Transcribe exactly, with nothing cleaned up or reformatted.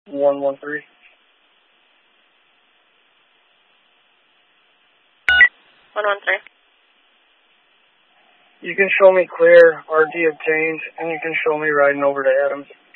one one three. one one three. You can show me clear, R D obtained, and you can show me riding over to Adams.